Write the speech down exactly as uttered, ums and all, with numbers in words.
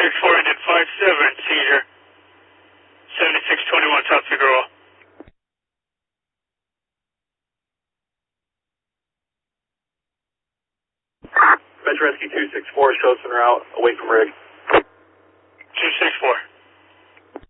six four ended five seven, seizure. seventy-six twenty-one South Figueroa. Metro Rescue two six four, shows en route, away from rig. two six four.